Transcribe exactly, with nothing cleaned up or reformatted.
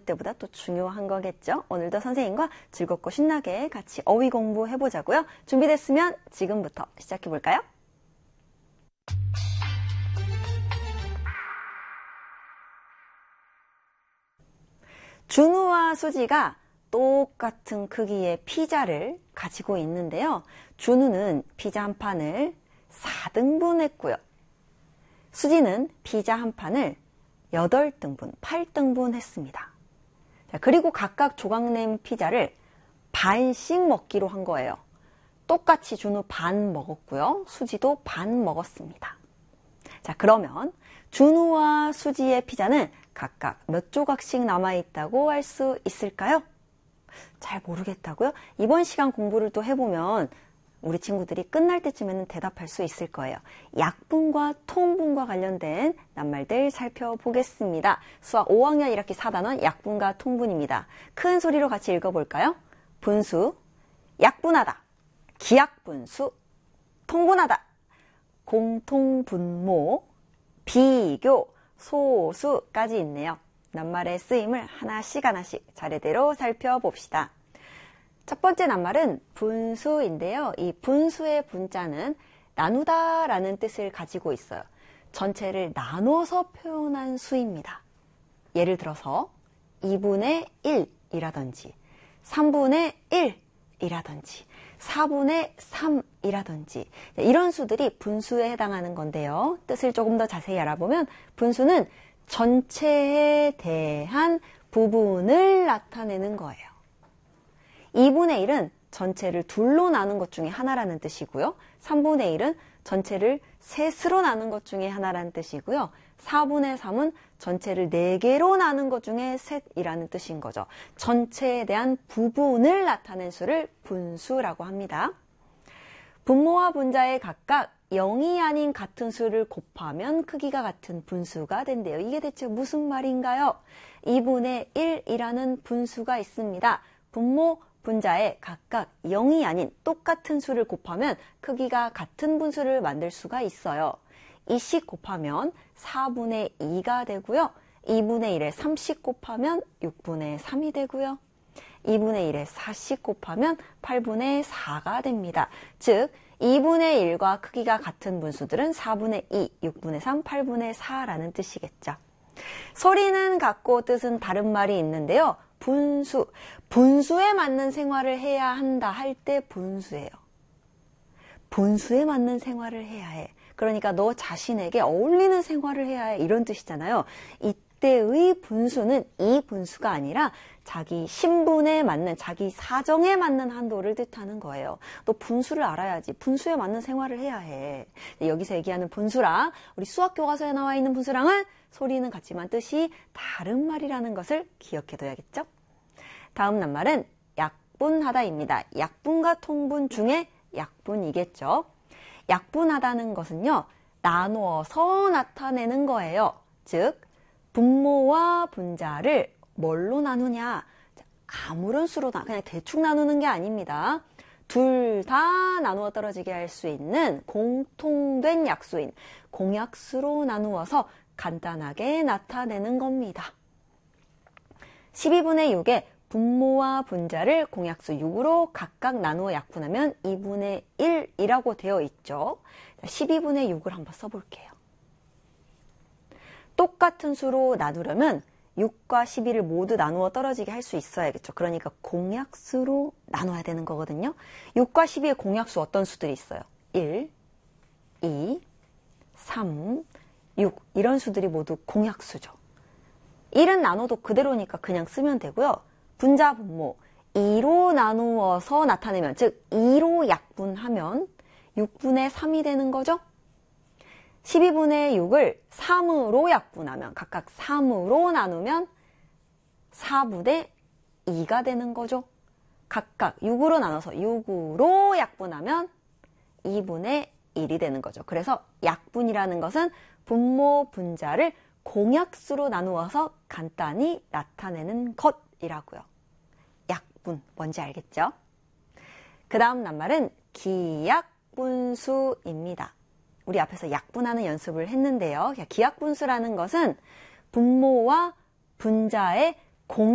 때보다 또 중요한 거겠죠. 오늘도 선생님과 즐겁고 신나게 같이 어휘 공부해보자고요. 준비됐으면 지금부터 시작해볼까요? 준우와 수지가 똑같은 크기의 피자를 가지고 있는데요. 준우는 피자 한 판을 사 등분 했고요. 수지는 피자 한 판을 여덟 등분, 팔 등분 했습니다. 자, 그리고 각각 조각낸 피자를 반씩 먹기로 한 거예요. 똑같이 준우 반 먹었고요. 수지도 반 먹었습니다. 자, 그러면 준우와 수지의 피자는 각각 몇 조각씩 남아있다고 할 수 있을까요? 잘 모르겠다고요? 이번 시간 공부를 또 해보면 우리 친구들이 끝날 때쯤에는 대답할 수 있을 거예요. 약분과 통분과 관련된 낱말들 살펴보겠습니다. 수학 오 학년 일 학기 사 단원 약분과 통분입니다. 큰 소리로 같이 읽어볼까요? 분수, 약분하다, 기약분수, 통분하다, 공통분모, 비교, 소수까지 있네요. 낱말의 쓰임을 하나씩 하나씩 차례대로 살펴봅시다. 첫 번째 낱말은 분수인데요. 이 분수의 분자는 나누다 라는 뜻을 가지고 있어요. 전체를 나눠서 표현한 수입니다. 예를 들어서 이분의 일이라든지 삼분의 일이라든지 사분의 삼이라든지 이런 수들이 분수에 해당하는 건데요. 뜻을 조금 더 자세히 알아보면 분수는 전체에 대한 부분을 나타내는 거예요. 이분의 일은 전체를 둘로 나눈 것 중에 하나라는 뜻이고요. 삼분의 일은 전체를 셋으로 나눈 것 중에 하나라는 뜻이고요. 사분의 삼은 전체를 네 개로 나눈 것 중에 셋이라는 뜻인 거죠. 전체에 대한 부분을 나타낸 수를 분수라고 합니다. 분모와 분자에 각각 영이 아닌 같은 수를 곱하면 크기가 같은 분수가 된대요. 이게 대체 무슨 말인가요? 이분의 일이라는 분수가 있습니다. 분모, 분자에 각각 영이 아닌 똑같은 수를 곱하면 크기가 같은 분수를 만들 수가 있어요. 이씩 곱하면 사분의 이가 되고요. 이분의 일에 삼씩 곱하면 육분의 삼이 되고요. 이분의 일에 사씩 곱하면 팔분의 사가 됩니다. 즉 이분의 일과 크기가 같은 분수들은 사분의 이, 육분의 삼, 팔분의 사라는 뜻이겠죠. 소리는 같고 뜻은 다른 말이 있는데요. 분수, 분수에 맞는 생활을 해야 한다 할 때 분수예요. 분수에 맞는 생활을 해야 해. 그러니까 너 자신에게 어울리는 생활을 해야 해. 이런 뜻이잖아요. 이때의 분수는 이 분수가 아니라 자기 신분에 맞는, 자기 사정에 맞는 한도를 뜻하는 거예요. 너 분수를 알아야지. 분수에 맞는 생활을 해야 해. 여기서 얘기하는 분수랑 우리 수학 교과서에 나와 있는 분수랑은 소리는 같지만 뜻이 다른 말이라는 것을 기억해둬야겠죠? 다음 낱말은 약분하다입니다. 약분과 통분 중에 약분이겠죠. 약분하다는 것은요, 나누어서 나타내는 거예요. 즉, 분모와 분자를 뭘로 나누냐? 아무런 수로 나, 그냥 대충 나누는 게 아닙니다. 둘 다 나누어 떨어지게 할 수 있는 공통된 약수인 공약수로 나누어서 간단하게 나타내는 겁니다. 십이분의 육에 분모와 분자를 공약수 육으로 각각 나누어 약분하면 이분의 일이라고 되어 있죠. 십이분의 육을 한번 써볼게요. 똑같은 수로 나누려면 육과 십이를 모두 나누어 떨어지게 할 수 있어야겠죠. 그러니까 공약수로 나눠야 되는 거거든요. 육과 십이의 공약수 어떤 수들이 있어요? 일, 이, 삼, 육 이런 수들이 모두 공약수죠. 일은 나눠도 그대로니까 그냥 쓰면 되고요. 분자, 분모 이로 나누어서 나타내면, 즉 이로 약분하면 육분의 삼이 되는 거죠. 십이분의 육을 삼으로 약분하면, 각각 삼으로 나누면 사분의 이가 되는 거죠. 각각 육으로 나눠서 육으로 약분하면 이분의 일이 되는 거죠. 그래서 약분이라는 것은 분모, 분자를 공약수로 나누어서 간단히 나타내는 것이라고요. 약분, 뭔지 알겠죠? 그 다음 낱말은 기약분수입니다. 우리 앞에서 약분하는 연습을 했는데요. 기약분수라는 것은 분모와 분자의 공